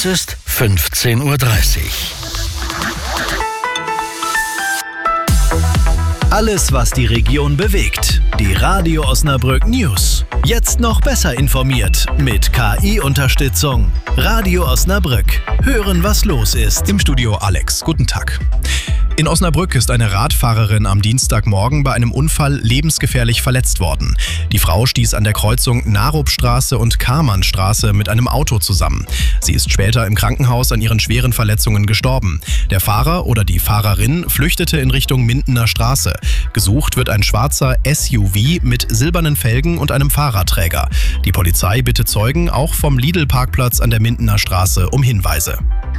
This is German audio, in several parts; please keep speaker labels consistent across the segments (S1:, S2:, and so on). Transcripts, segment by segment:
S1: Es ist 15:30 Uhr.
S2: Alles, was die Region bewegt. Die Radio Osnabrück News. Jetzt noch besser informiert mit KI-Unterstützung. Radio Osnabrück. Hören, was los ist.
S3: Im Studio Alex. Guten Tag. In Osnabrück ist eine Radfahrerin am Dienstagmorgen bei einem Unfall lebensgefährlich verletzt worden. Die Frau stieß an der Kreuzung Narupstraße und Karmannstraße mit einem Auto zusammen. Sie ist später im Krankenhaus an ihren schweren Verletzungen gestorben. Der Fahrer oder die Fahrerin flüchtete in Richtung Mindener Straße. Gesucht wird ein schwarzer SUV mit silbernen Felgen und einem Fahrradträger. Die Polizei bittet Zeugen auch vom Lidl-Parkplatz an der Mindener Straße um Hinweise.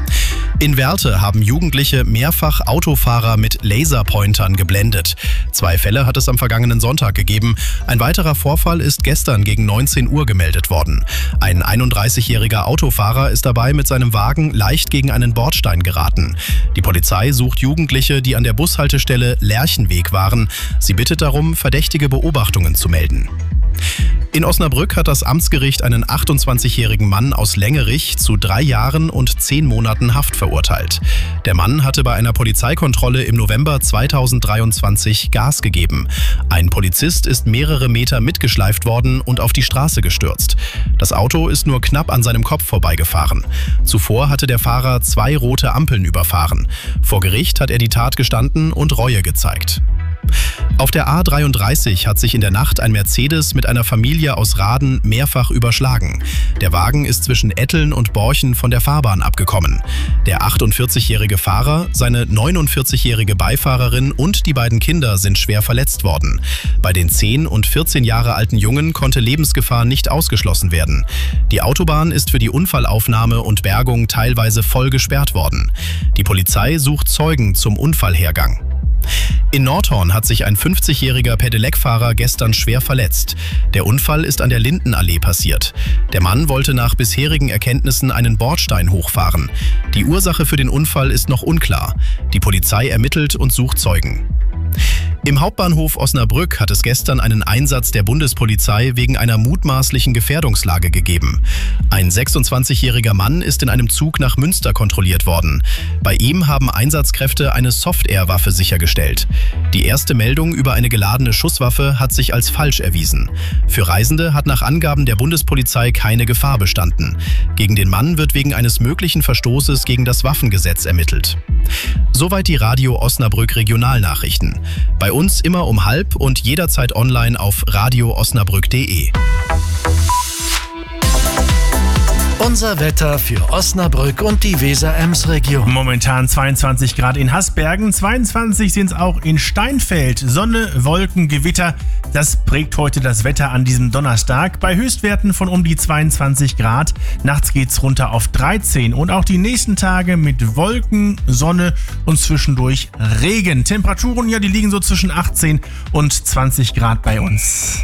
S3: In Werthe haben Jugendliche mehrfach Autofahrer mit Laserpointern geblendet. 2 Fälle hat es am vergangenen Sonntag gegeben. Ein weiterer Vorfall ist gestern gegen 19 Uhr gemeldet worden. Ein 31-jähriger Autofahrer ist dabei mit seinem Wagen leicht gegen einen Bordstein geraten. Die Polizei sucht Jugendliche, die an der Bushaltestelle Lerchenweg waren. Sie bittet darum, verdächtige Beobachtungen zu melden. In Osnabrück hat das Amtsgericht einen 28-jährigen Mann aus Längerich zu 3 Jahren und 10 Monaten Haft verurteilt. Der Mann hatte bei einer Polizeikontrolle im November 2023 Gas gegeben. Ein Polizist ist mehrere Meter mitgeschleift worden und auf die Straße gestürzt. Das Auto ist nur knapp an seinem Kopf vorbeigefahren. Zuvor hatte der Fahrer 2 rote Ampeln überfahren. Vor Gericht hat er die Tat gestanden und Reue gezeigt. Auf der A33 hat sich in der Nacht ein Mercedes mit einer Familie aus Raden mehrfach überschlagen. Der Wagen ist zwischen Etteln und Borchen von der Fahrbahn abgekommen. Der 48-jährige Fahrer, seine 49-jährige Beifahrerin und die beiden Kinder sind schwer verletzt worden. Bei den 10 und 14 Jahre alten Jungen konnte Lebensgefahr nicht ausgeschlossen werden. Die Autobahn ist für die Unfallaufnahme und Bergung teilweise voll gesperrt worden. Die Polizei sucht Zeugen zum Unfallhergang. In Nordhorn hat sich ein 50-jähriger Pedelec-Fahrer gestern schwer verletzt. Der Unfall ist an der Lindenallee passiert. Der Mann wollte nach bisherigen Erkenntnissen einen Bordstein hochfahren. Die Ursache für den Unfall ist noch unklar. Die Polizei ermittelt und sucht Zeugen. Im Hauptbahnhof Osnabrück hat es gestern einen Einsatz der Bundespolizei wegen einer mutmaßlichen Gefährdungslage gegeben. Ein 26-jähriger Mann ist in einem Zug nach Münster kontrolliert worden. Bei ihm haben Einsatzkräfte eine Soft-Air-Waffe sichergestellt. Die erste Meldung über eine geladene Schusswaffe hat sich als falsch erwiesen. Für Reisende hat nach Angaben der Bundespolizei keine Gefahr bestanden. Gegen den Mann wird wegen eines möglichen Verstoßes gegen das Waffengesetz ermittelt. Soweit die Radio Osnabrück Regionalnachrichten. Bei uns immer um 12:30 und jederzeit online auf radioosnabrück.de.
S1: Unser Wetter für Osnabrück und die Weser-Ems-Region.
S4: Momentan 22 Grad in Hasbergen, 22 sind es auch in Steinfeld. Sonne, Wolken, Gewitter, das prägt heute das Wetter an diesem Donnerstag. Bei Höchstwerten von um die 22 Grad. Nachts geht's runter auf 13 und auch die nächsten Tage mit Wolken, Sonne und zwischendurch Regen. Temperaturen, ja, die liegen so zwischen 18 und 20 Grad bei uns.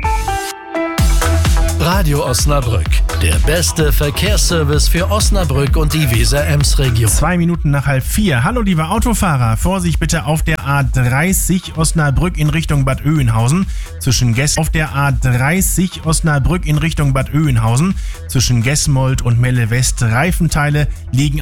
S1: Radio Osnabrück, der beste Verkehrsservice für Osnabrück und die Weser-Ems-Region.
S4: 2 Minuten nach 3:30. Hallo liebe Autofahrer, Vorsicht bitte auf der A30 Osnabrück in Richtung Bad Oeynhausen. Auf der A30 Osnabrück in Richtung Bad Oeynhausen zwischen Gesmold und Melle West. Reifenteile liegen